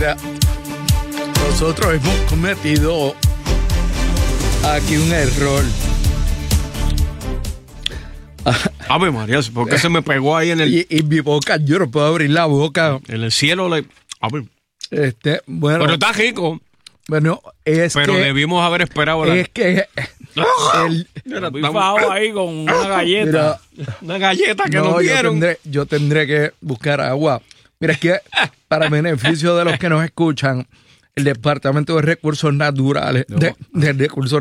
Mira, nosotros hemos cometido aquí un error. Ave María, ¿por qué se me pegó ahí en el... Y mi boca, yo no puedo abrir la boca. En el cielo le... Bueno, pero está rico. Bueno, pero debimos haber esperado la... Es que... Bifado ahí con una galleta. Mira, una galleta que nos dieron. Yo tendré que buscar agua. Mira, es que para beneficio de los que nos escuchan, el Departamento de Recursos Naturales, de Recursos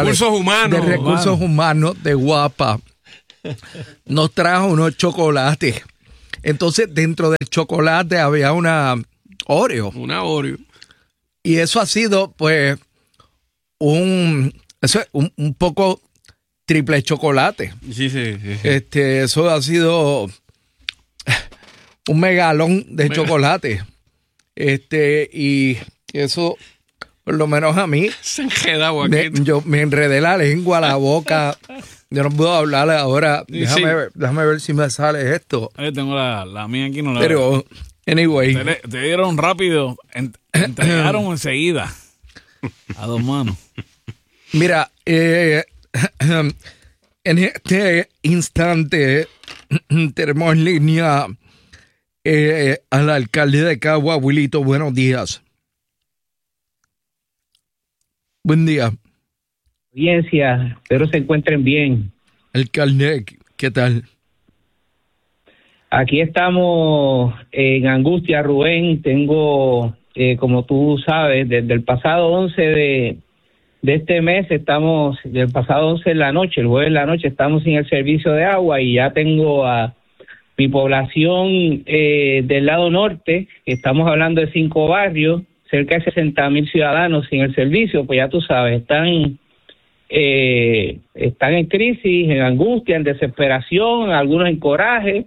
Humanos de Guapa, nos trajo unos chocolates. Entonces, dentro del chocolate había una Oreo. Una Oreo. Y eso ha sido, pues, un poco triple chocolate. Sí. Eso ha sido un megalón de chocolate. Y eso, por lo menos a mí, se enredaba aquí. Yo me enredé la lengua, la boca. Yo no puedo hablar ahora. Déjame ver si me sale esto. Tengo la mía aquí, no la Pero, veo. Anyway. Te dieron rápido. Entregaron enseguida. A dos manos. Mira, en este instante tenemos en línea al alcalde de Cagua, Wilito. Buenos días. Buen día. Audiencia, espero se encuentren bien. Alcalde, ¿qué tal? Aquí estamos en angustia, Rubén. Tengo, como tú sabes, desde el pasado 11 de este mes, del pasado 11 en la noche, el jueves en la noche, estamos sin el servicio de agua y ya tengo a mi población del lado norte, estamos hablando de 5 barrios, cerca de 60,000 ciudadanos sin el servicio. Pues ya tú sabes, están en crisis, en angustia, en desesperación, algunos en coraje,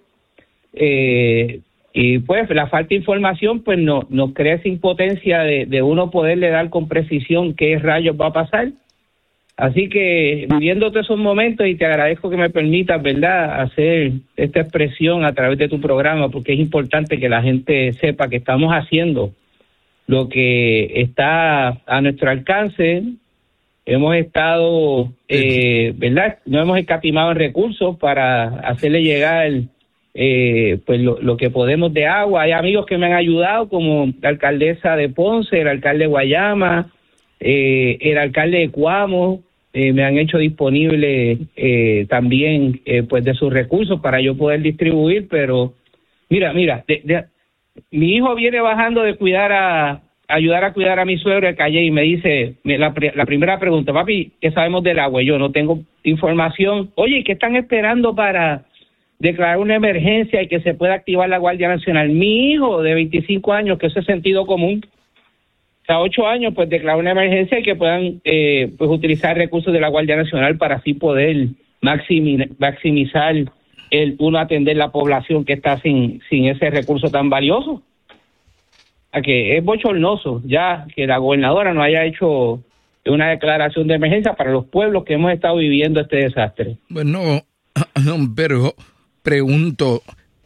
y pues la falta de información pues nos crea esa impotencia de uno poderle dar con precisión qué rayos va a pasar. Así que viviendo todos esos momentos, y te agradezco que me permitas, ¿verdad?, hacer esta expresión a través de tu programa, porque es importante que la gente sepa que estamos haciendo lo que está a nuestro alcance. Hemos estado, ¿verdad?, no hemos escatimado en recursos para hacerle llegar pues lo que podemos de agua. Hay amigos que me han ayudado, como la alcaldesa de Ponce, el alcalde de Guayama, el alcalde de Cuamo, me han hecho disponible también pues de sus recursos para yo poder distribuir. Pero mira, mi hijo viene bajando de ayudar a cuidar a mi suegro de Calle y me dice, la primera pregunta: papi, ¿qué sabemos del agua? Y yo no tengo información. Oye, ¿qué están esperando para declarar una emergencia y que se pueda activar la Guardia Nacional? Mi hijo de 25 años, que eso es sentido común, o sea, 8 años, pues declarar una emergencia y que puedan pues utilizar recursos de la Guardia Nacional para así poder maximizar uno atender la población que está sin ese recurso tan valioso. A que es bochornoso ya que la gobernadora no haya hecho una declaración de emergencia para los pueblos que hemos estado viviendo este desastre. Bueno, pero pregunto,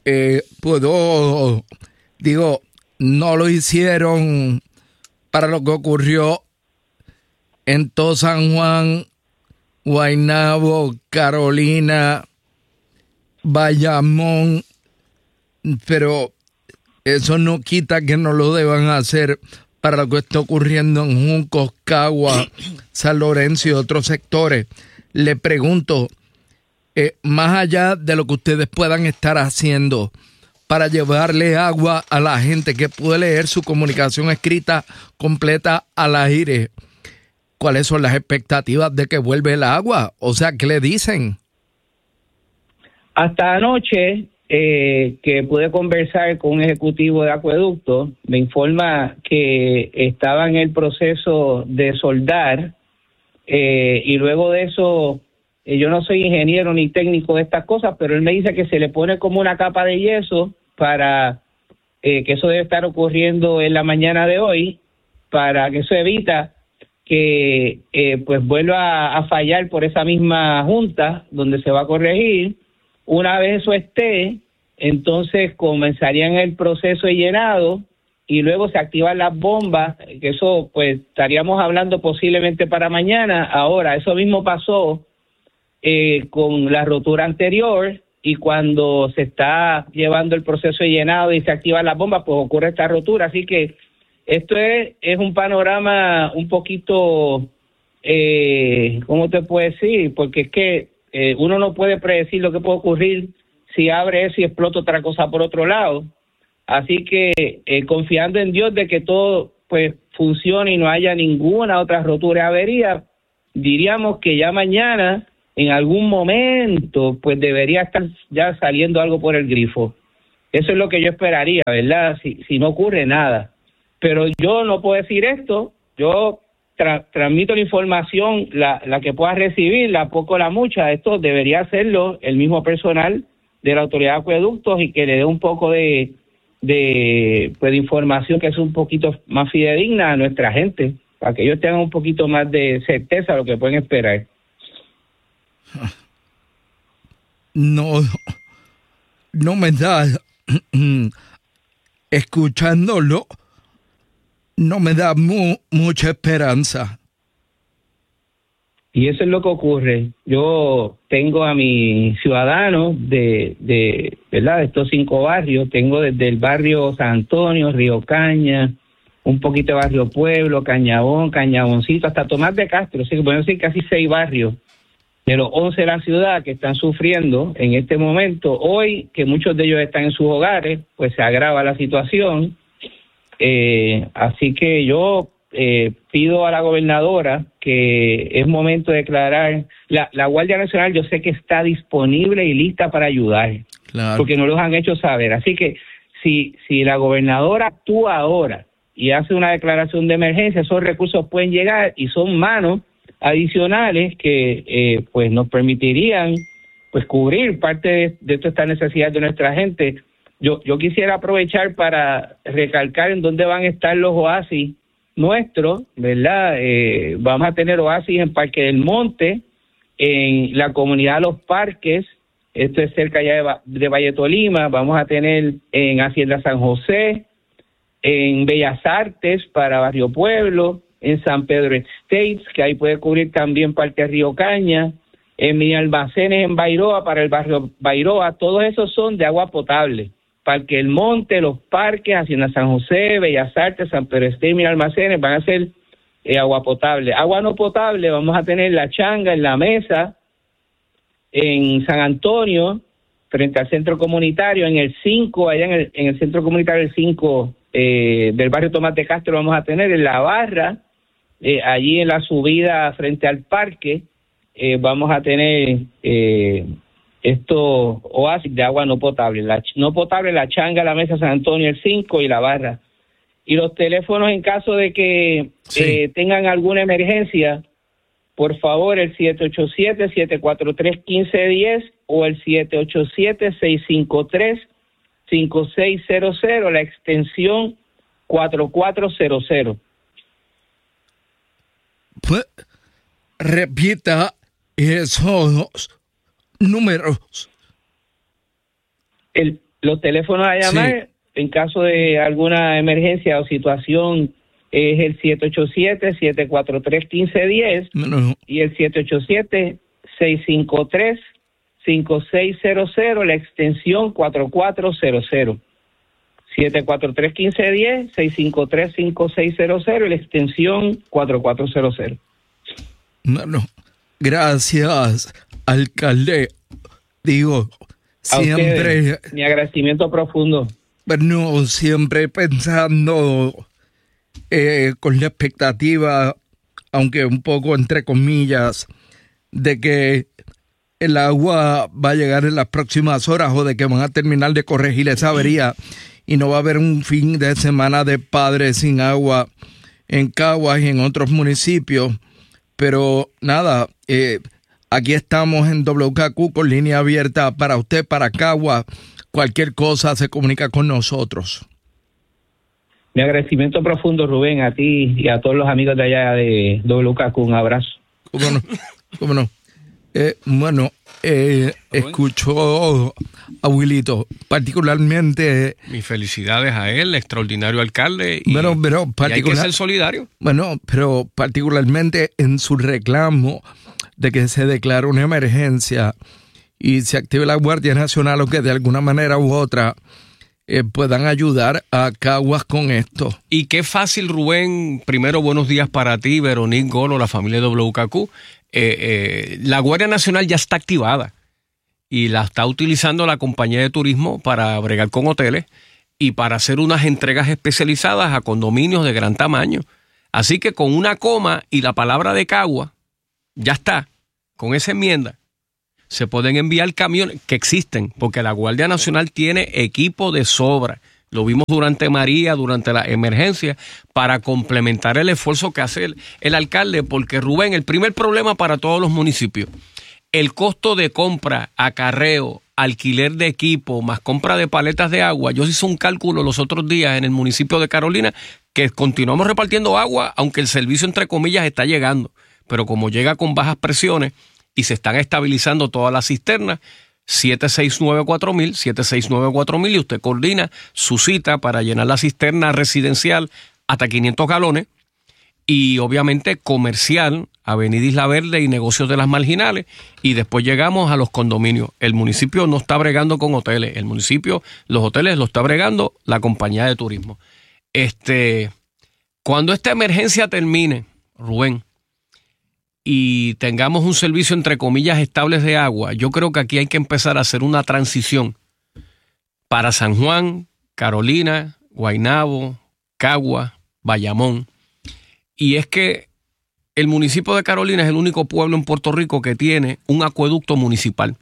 no lo hicieron para lo que ocurrió en todo San Juan, Guaynabo, Carolina, Bayamón, pero eso no quita que no lo deban hacer para lo que está ocurriendo en Juncos, Cagua, San Lorenzo y otros sectores. Le pregunto, más allá de lo que ustedes puedan estar haciendo para llevarle agua a la gente que puede leer su comunicación escrita completa al aire, ¿cuáles son las expectativas de que vuelva el agua? O sea, ¿qué le dicen? Hasta anoche, que pude conversar con un ejecutivo de acueducto, me informa que estaba en el proceso de soldar, y luego de eso, yo no soy ingeniero ni técnico de estas cosas, pero él me dice que se le pone como una capa de yeso para que eso debe estar ocurriendo en la mañana de hoy, para que eso evita que pues vuelva a fallar por esa misma junta donde se va a corregir. Una vez eso esté, entonces comenzarían el proceso de llenado y luego se activan las bombas, que eso pues estaríamos hablando posiblemente para mañana. Ahora, eso mismo pasó con la rotura anterior, y cuando se está llevando el proceso de llenado y se activan las bombas, pues ocurre esta rotura. Así que esto es un panorama un poquito, ¿cómo te puedo decir? Porque es que uno no puede predecir lo que puede ocurrir si abre eso y explota otra cosa por otro lado. Así que confiando en Dios de que todo pues funcione y no haya ninguna otra rotura y avería, diríamos que ya mañana, en algún momento, pues debería estar ya saliendo algo por el grifo. Eso es lo que yo esperaría, ¿verdad? Si no ocurre nada. Pero yo no puedo decir esto, yo transmito la información, la que pueda recibir, la poco o la mucha. Esto debería hacerlo el mismo personal de la Autoridad de Acueductos, y que le dé un poco de información que es un poquito más fidedigna a nuestra gente, para que ellos tengan un poquito más de certeza de lo que pueden esperar. No me da, escuchándolo, no me da mucha esperanza. Y eso es lo que ocurre. Yo tengo a mis ciudadanos de ¿verdad?, de estos 5 barrios. Tengo desde el barrio San Antonio, Río Caña, un poquito de barrio Pueblo, Cañabón, Cañaboncito, hasta Tomás de Castro. Así que podemos decir casi 6 barrios de los 11 de la ciudad que están sufriendo en este momento. Hoy, que muchos de ellos están en sus hogares, pues se agrava la situación. Así que yo pido a la gobernadora que es momento de declarar. La Guardia Nacional, yo sé que está disponible y lista para ayudar, claro, porque nos los han hecho saber. Así que si la gobernadora actúa ahora y hace una declaración de emergencia, esos recursos pueden llegar y son manos adicionales que pues nos permitirían pues cubrir parte de toda esta necesidad de nuestra gente. Yo quisiera aprovechar para recalcar en dónde van a estar los oasis nuestros, ¿verdad? Vamos a tener oasis en Parque del Monte, en la comunidad Los Parques, esto es cerca ya de Valle Tolima. Vamos a tener en Hacienda San José, en Bellas Artes para Barrio Pueblo, en San Pedro Estates, que ahí puede cubrir también parte de Río Caña, en Mini Almacenes en Bairoa para el barrio Bairoa. Todos esos son de agua potable. Parque El Monte, Los Parques, Hacienda San José, Bellas Artes, San Pedro Estates, Mini Almacenes van a ser agua potable. Agua no potable vamos a tener La Changa, en La Mesa, en San Antonio, frente al centro comunitario, en el 5, allá en el centro comunitario el 5 del barrio Tomás de Castro vamos a tener, en La Barra, allí en la subida frente al parque, vamos a tener estos oasis de agua no potable. No potable, La Changa, La Mesa, San Antonio, el 5 y La Barra. Y los teléfonos, en caso de que tengan alguna emergencia, por favor, el 787-743-1510 o el 787-653-5600, la extensión 4400. Pues, repita esos números. Los teléfonos a llamar en caso de alguna emergencia o situación es el 787-743-1510 y el 787-653-5600, la extensión 4400. 743-1510, 653-5600 y la extensión 4400. Bueno, gracias, alcalde. Digo, siempre... mi agradecimiento profundo. Bueno, siempre pensando con la expectativa, aunque un poco entre comillas, de que el agua va a llegar en las próximas horas o de que van a terminar de corregir esa avería y no va a haber un fin de semana de padres sin agua en Caguas y en otros municipios. Pero nada, aquí estamos en WKQ con línea abierta para usted, para Caguas. Cualquier cosa se comunica con nosotros. Mi agradecimiento profundo, Rubén, a ti y a todos los amigos de allá de WKQ. Un abrazo. ¿Cómo no? ¿Cómo no? Bueno, escucho a Wilito, particularmente... Mis felicidades a él, extraordinario alcalde. Y, pero y hay que ser solidario. Bueno, pero particularmente en su reclamo de que se declare una emergencia y se active la Guardia Nacional o que de alguna manera u otra puedan ayudar a Caguas con esto. Y qué fácil, Rubén. Primero, buenos días para ti, Veronique Golo, la familia de WKQ. La Guardia Nacional ya está activada y la está utilizando la compañía de turismo para bregar con hoteles y para hacer unas entregas especializadas a condominios de gran tamaño. Así que con una coma y la palabra de Cagua, ya está. Con esa enmienda se pueden enviar camiones que existen, porque la Guardia Nacional tiene equipo de sobra. Lo vimos durante María, durante la emergencia, para complementar el esfuerzo que hace el alcalde, porque Rubén, el primer problema para todos los municipios, el costo de compra, acarreo, alquiler de equipo, más compra de paletas de agua. Yo hice un cálculo los otros días en el municipio de Carolina, que continuamos repartiendo agua, aunque el servicio, entre comillas, está llegando. Pero como llega con bajas presiones y se están estabilizando todas las cisternas, 769-4000, 769-4000, y usted coordina su cita para llenar la cisterna residencial hasta 500 galones y obviamente comercial, Avenida Isla Verde y negocios de las marginales, y después llegamos a los condominios. El municipio no está bregando con hoteles, el municipio, los hoteles lo está bregando la compañía de turismo. Cuando esta emergencia termine, Rubén, y tengamos un servicio entre comillas estables de agua, yo creo que aquí hay que empezar a hacer una transición para San Juan, Carolina, Guaynabo, Cagua, Bayamón. Y es que el municipio de Carolina es el único pueblo en Puerto Rico que tiene un acueducto municipal.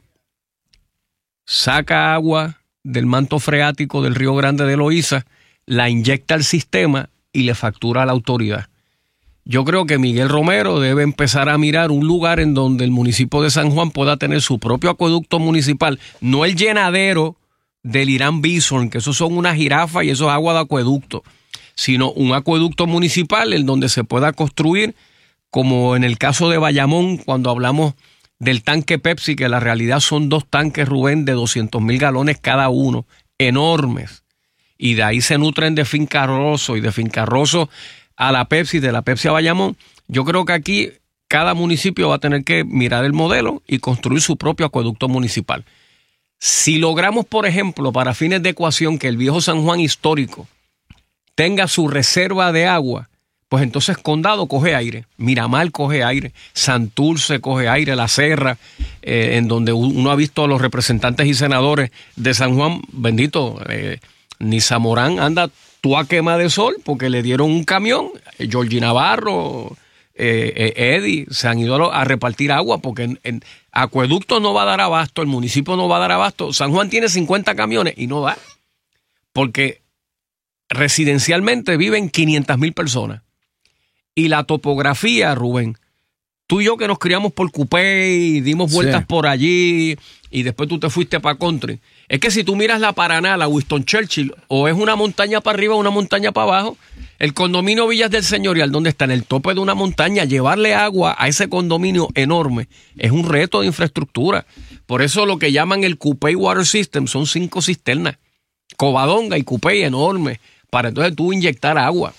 Saca agua del manto freático del Río Grande de Loíza, la inyecta al sistema y le factura a la autoridad. Yo creo que Miguel Romero debe empezar a mirar un lugar en donde el municipio de San Juan pueda tener su propio acueducto municipal, no el llenadero del Irán Bison, que esos son una jirafa y eso es agua de acueducto, sino un acueducto municipal en donde se pueda construir, como en el caso de Bayamón, cuando hablamos del tanque Pepsi, que la realidad son 2 tanques, Rubén, de 200,000 galones cada uno, enormes, y de ahí se nutren de Finca Rosso y de Finca Rosso a la Pepsi, de la Pepsi a Bayamón. Yo creo que aquí cada municipio va a tener que mirar el modelo y construir su propio acueducto municipal. Si logramos, por ejemplo, para fines de ecuación, que el viejo San Juan histórico tenga su reserva de agua, pues entonces Condado coge aire, Miramar coge aire, Santurce coge aire, La Serra, en donde uno ha visto a los representantes y senadores de San Juan, bendito, ni Zamorán anda tú a quema de sol porque le dieron un camión. Georgie Navarro, Eddie, se han ido a repartir agua porque en acueducto no va a dar abasto, el municipio no va a dar abasto. San Juan tiene 50 camiones y no da, porque residencialmente viven 500,000 personas. Y la topografía, Rubén, tú y yo que nos criamos por Cupey, dimos vueltas por allí y después tú te fuiste para country. Es que si tú miras la Paraná, la Winston Churchill, o es una montaña para arriba o una montaña para abajo, el condominio Villas del Señorial, donde está en el tope de una montaña, llevarle agua a ese condominio enorme es un reto de infraestructura. Por eso lo que llaman el Cupey Water System son 5 cisternas, Covadonga y Cupey enormes, para entonces tú inyectar agua.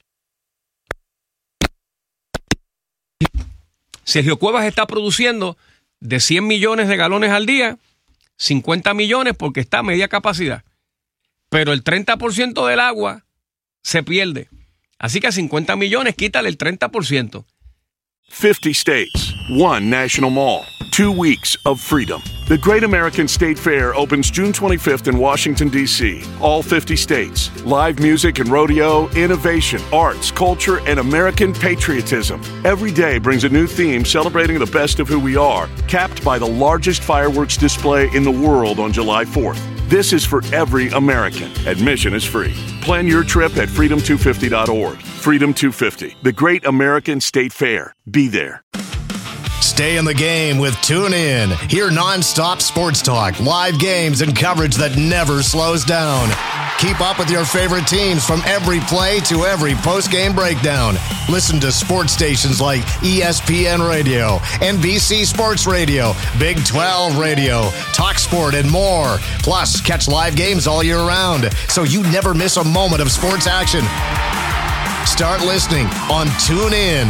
Sergio Cuevas está produciendo de 100 millones de galones al día, 50 millones porque está a media capacidad. Pero el 30% del agua se pierde. Así que a 50 millones quítale el 30%. 50 states, one national mall, 2 weeks of freedom. The Great American State Fair opens June 25th in Washington, D.C. All 50 states. Live music and rodeo, innovation, arts, culture, and American patriotism. Every day brings a new theme celebrating the best of who we are, capped by the largest fireworks display in the world on July 4th. This is for every American. Admission is free. Plan your trip at freedom250.org. Freedom 250, the Great American State Fair. Be there. Stay in the game with TuneIn. Hear nonstop sports talk, live games, and coverage that never slows down. Keep up with your favorite teams from every play to every post-game breakdown. Listen to sports stations like ESPN Radio, NBC Sports Radio, Big 12 Radio, TalkSport, and more. Plus, catch live games all year round, so you never miss a moment of sports action. Start listening on TuneIn.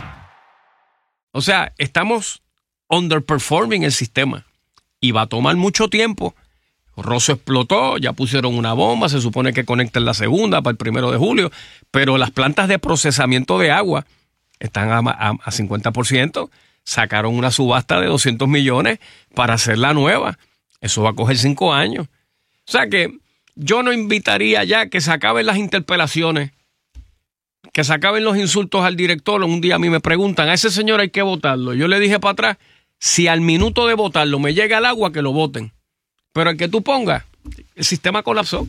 O sea, estamos underperforming el sistema y va a tomar mucho tiempo. Rosso explotó, ya pusieron una bomba, se supone que conecten la segunda para el 1 de julio, pero las plantas de procesamiento de agua están a 50%, sacaron una subasta de 200 millones para hacer la nueva. Eso va a coger 5 años. O sea que yo no invitaría ya que se acaben las interpelaciones, que se acaben los insultos al director. Un día a mí me preguntan, a ese señor hay que votarlo. Yo le dije para atrás, si al minuto de votarlo me llega el agua, que lo voten. Pero el que tú pongas, el sistema colapsó.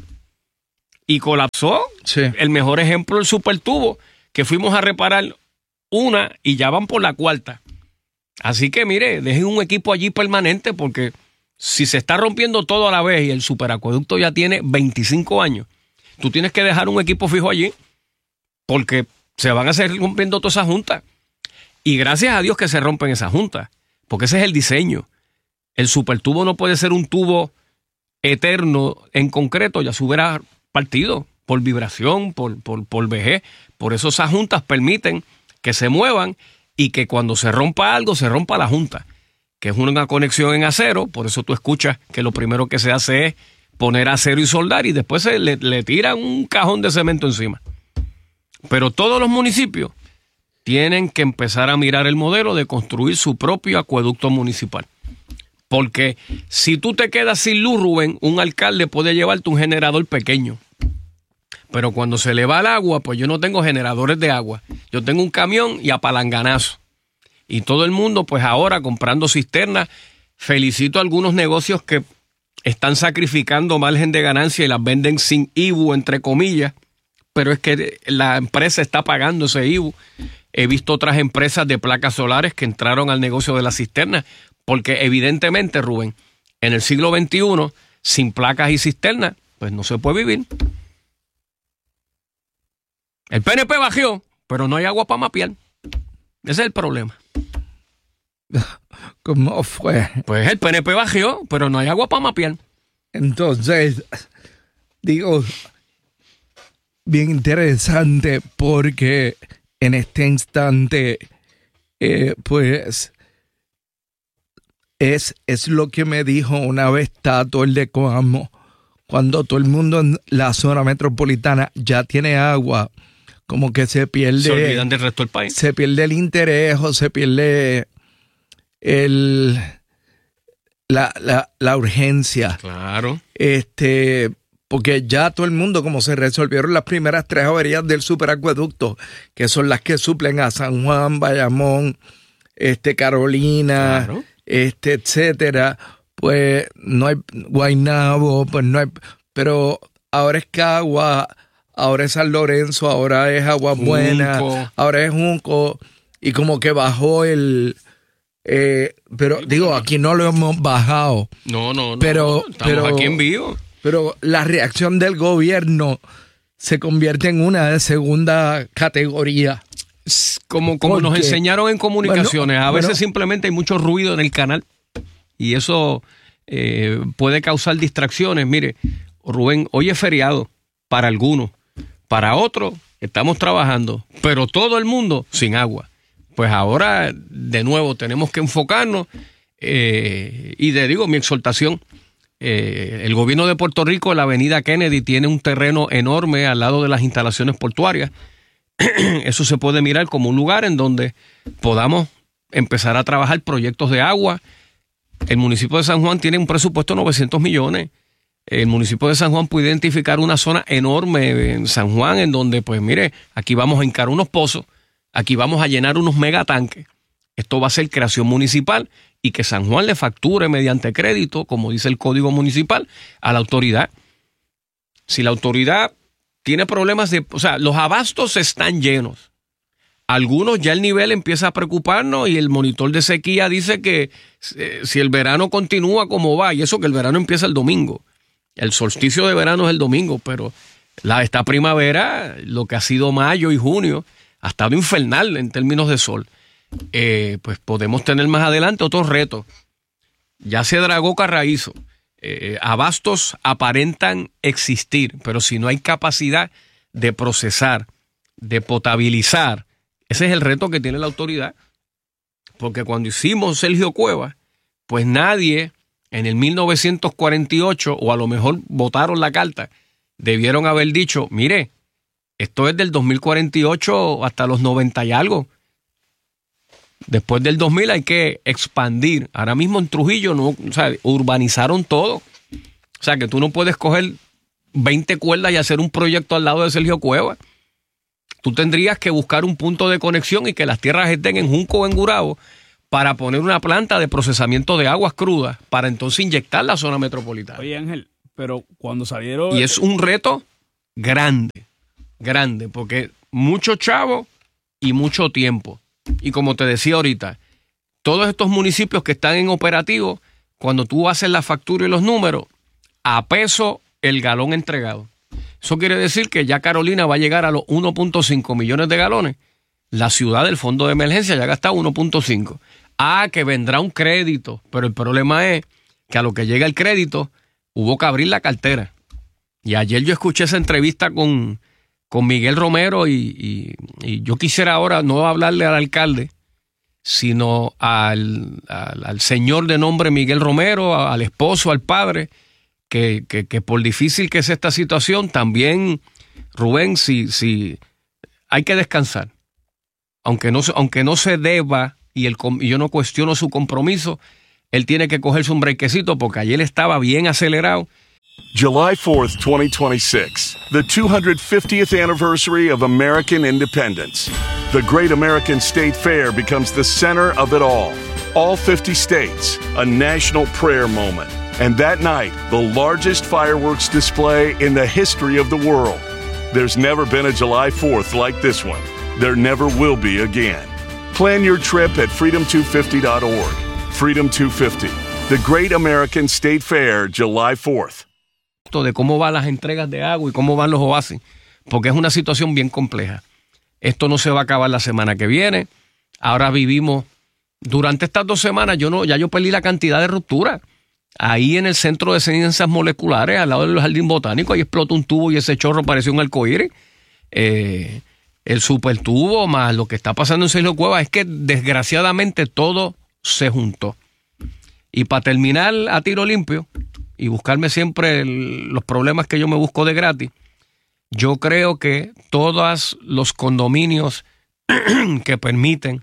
Y colapsó. Sí. El mejor ejemplo, el supertubo, que fuimos a reparar una y ya van por la cuarta. Así que mire, dejen un equipo allí permanente, porque si se está rompiendo todo a la vez y el superacueducto ya tiene 25 años, tú tienes que dejar un equipo fijo allí, porque se van a seguir rompiendo todas esas juntas. Y gracias a Dios que se rompen esas juntas, porque ese es el diseño. El supertubo no puede ser un tubo eterno en concreto, ya se hubiera partido por vibración, por vejez. Por eso esas juntas permiten que se muevan y que cuando se rompa algo, se rompa la junta, que es una conexión en acero. Por eso tú escuchas que lo primero que se hace es poner acero y soldar, y después se le tiran un cajón de cemento encima. Pero todos los municipios tienen que empezar a mirar el modelo de construir su propio acueducto municipal. Porque si tú te quedas sin luz, Rubén, un alcalde puede llevarte un generador pequeño. Pero cuando se le va el agua, pues yo no tengo generadores de agua. Yo tengo un camión y a palanganazo. Y todo el mundo, pues ahora comprando cisternas. Felicito a algunos negocios que están sacrificando margen de ganancia y las venden sin IBU, entre comillas. Pero es que la empresa está pagando ese IBU. He visto otras empresas de placas solares que entraron al negocio de la cisterna, porque evidentemente, Rubén, en el siglo XXI, sin placas y cisternas, pues no se puede vivir. El PNP bajó, pero no hay agua para mapear. Ese es el problema. ¿Cómo fue? Pues el PNP bajó, pero no hay agua para mapear. Entonces, digo, bien interesante, porque en este instante, pues, es lo que me dijo una vez Tato, el de Coamo, cuando todo el mundo en la zona metropolitana ya tiene agua, como que se pierde. Se olvidan del resto del país. Se pierde el interés o se pierde la urgencia. Claro. Porque ya todo el mundo, como se resolvieron las primeras 3 averías del superacueducto, que son las que suplen a San Juan, Bayamón, Carolina, claro, etcétera, pues no hay Guaynabo, pues no hay, pero ahora es Cagua, ahora es San Lorenzo, ahora es Aguas Buenas, ahora es Junco, y como que bajó pero digo, aquí no lo hemos bajado. No, pero aquí en vivo. Pero la reacción del gobierno se convierte en una de segunda categoría. Como nos enseñaron en comunicaciones, a veces simplemente hay mucho ruido en el canal y eso puede causar distracciones. Mire, Rubén, hoy es feriado para algunos, para otros estamos trabajando, pero todo el mundo sin agua. Pues ahora, de nuevo, tenemos que enfocarnos y le digo mi exhortación. El gobierno de Puerto Rico, la avenida Kennedy, tiene un terreno enorme al lado de las instalaciones portuarias. Eso se puede mirar como un lugar en donde podamos empezar a trabajar proyectos de agua. El municipio de San Juan tiene un presupuesto de 900 millones. El municipio de San Juan puede identificar una zona enorme en San Juan en donde, pues mire, aquí vamos a hincar unos pozos, aquí vamos a llenar unos megatanques. Esto va a ser creación municipal y que San Juan le facture mediante crédito, como dice el Código Municipal, a la autoridad. Si la autoridad tiene problemas o sea, los abastos están llenos. Algunos ya el nivel empieza a preocuparnos y el monitor de sequía dice que si el verano continúa como va, y eso que el verano empieza el domingo, el solsticio de verano es el domingo, pero esta primavera, lo que ha sido mayo y junio, ha estado infernal en términos de sol. Pues podemos tener más adelante otros retos. Ya se dragó Carraízo. Abastos aparentan existir, pero si no hay capacidad de procesar, de potabilizar, ese es el reto que tiene la autoridad, porque cuando hicimos Sergio Cuevas, pues nadie en el 1948, o a lo mejor votaron la carta, debieron haber dicho, mire, esto es del 2048 hasta los 90 y algo. Después del 2000 hay que expandir. Ahora mismo en Trujillo urbanizaron todo. O sea que tú no puedes coger 20 cuerdas y hacer un proyecto al lado de Sergio Cuevas. Tú tendrías que buscar un punto de conexión y que las tierras estén en Junco o en Gurabo para poner una planta de procesamiento de aguas crudas para entonces inyectar la zona metropolitana. Oye, Ángel, pero cuando salieron... Y es un reto grande, porque mucho chavo y mucho tiempo. Y como te decía ahorita, todos estos municipios que están en operativo, cuando tú haces la factura y los números, a peso el galón entregado. Eso quiere decir que ya Carolina va a llegar a los 1.5 millones de galones. La ciudad del fondo de emergencia ya ha gastado 1.5. Que vendrá un crédito, pero el problema es que a lo que llega el crédito hubo que abrir la cartera. Y ayer yo escuché esa entrevista con Miguel Romero y yo quisiera ahora no hablarle al alcalde, sino al señor de nombre Miguel Romero, al esposo, al padre, que por difícil que es esta situación, también, Rubén, si hay que descansar. Aunque no se deba, y yo no cuestiono su compromiso, él tiene que cogerse un brequecito porque ayer estaba bien acelerado. July 4th, 2026, the 250th anniversary of American independence. The Great American State Fair becomes the center of it all. All 50 states, a national prayer moment. And that night, the largest fireworks display in the history of the world. There's never been a July 4th like this one. There never will be again. Plan your trip at freedom250.org. Freedom 250, the Great American State Fair, July 4th. De cómo van las entregas de agua y cómo van los oasis, porque es una situación bien compleja. Esto no se va a acabar la semana que viene. Ahora vivimos, durante estas 2 semanas, yo perdí la cantidad de rupturas. Ahí en el centro de ciencias moleculares, al lado del jardín botánico, ahí explotó un tubo y ese chorro pareció un arcoíris. El supertubo más lo que está pasando en Sergio Cuevas es que desgraciadamente todo se juntó. Y para terminar a tiro limpio y buscarme siempre los problemas que yo me busco de gratis, yo creo que todos los condominios que permiten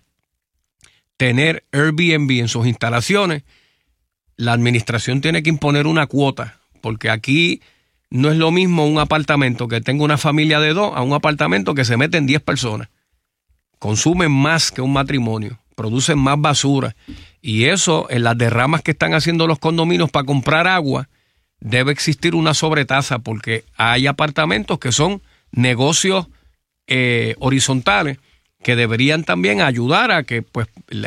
tener Airbnb en sus instalaciones, la administración tiene que imponer una cuota, porque aquí no es lo mismo un apartamento que tenga una familia de 2 a un apartamento que se meten 10 personas. Consumen más que un matrimonio, producen más basura. Y eso, en las derramas que están haciendo los condominios para comprar agua, debe existir una sobretasa, porque hay apartamentos que son negocios horizontales que deberían también ayudar a que pues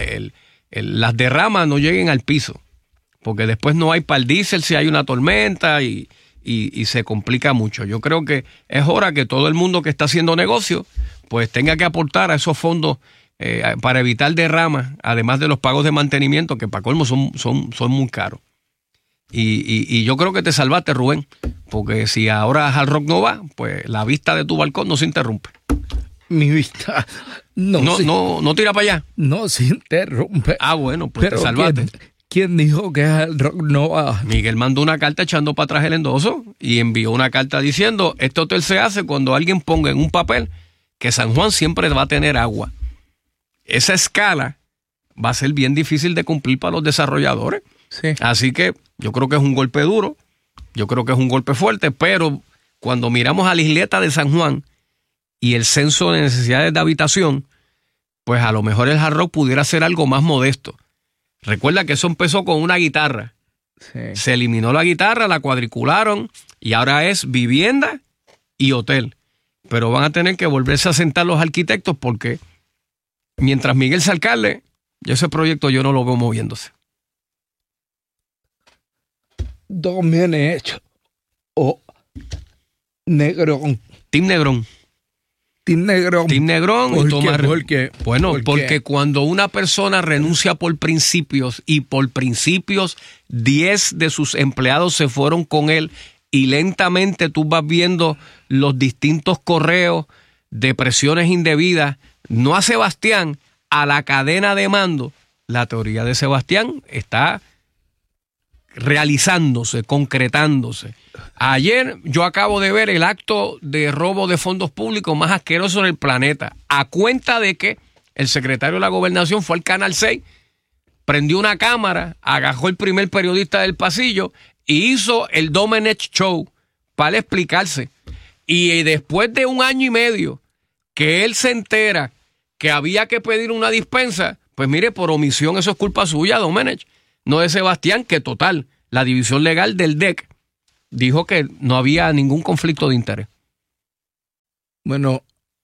las derramas no lleguen al piso, porque después no hay para el diésel si hay una tormenta y se complica mucho. Yo creo que es hora que todo el mundo que está haciendo negocio pues tenga que aportar a esos fondos para evitar derramas, además de los pagos de mantenimiento, que para colmo son muy caros. Y yo creo que te salvaste, Rubén, porque si ahora Hard Rock no va, pues la vista de tu balcón no se interrumpe. Mi vista no tira para allá. No se interrumpe. Bueno, pues pero te salvaste. ¿Quién dijo que Hard Rock no va? Miguel mandó una carta echando para atrás el endoso y envió una carta diciendo: este hotel se hace cuando alguien ponga en un papel que San Juan siempre va a tener agua. Esa escala va a ser bien difícil de cumplir para los desarrolladores. Sí. Así que yo creo que es un golpe duro, yo creo que es un golpe fuerte, pero cuando miramos a la isleta de San Juan y el censo de necesidades de habitación, pues a lo mejor el Hard Rock pudiera ser algo más modesto. Recuerda que eso empezó con una guitarra. Sí. Se eliminó la guitarra, la cuadricularon y ahora es vivienda y hotel. Pero van a tener que volverse a sentar los arquitectos porque mientras Miguel sea alcalde, ese proyecto yo no lo veo moviéndose. Domenech o Negrón. Team Negrón. Team Negrón. Team Negrón. ¿Por qué? Bueno, ¿Por porque qué? cuando una persona renuncia por principios y por principios 10 de sus empleados se fueron con él y lentamente tú vas viendo los distintos correos de presiones indebidas, no a Sebastián, a la cadena de mando, la teoría de Sebastián está realizándose, concretándose. Ayer yo acabo de ver el acto de robo de fondos públicos más asqueroso en el planeta, a cuenta de que el secretario de la Gobernación fue al Canal 6, prendió una cámara, agajó el primer periodista del pasillo y hizo el Domenech Show para explicarse. Y después de 1 año y medio que él se entera que había que pedir una dispensa, pues mire, por omisión eso es culpa suya, Domenech, no de Sebastián, que total, la división legal del DEC dijo que no había ningún conflicto de interés. Bueno,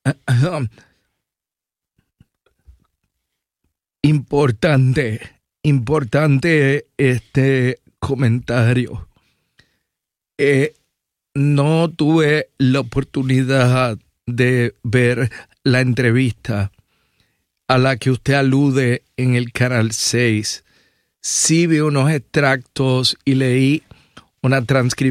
importante este comentario. No tuve la oportunidad de ver la entrevista a la que usted alude en el Canal 6. Sí vi unos extractos y leí una transcripción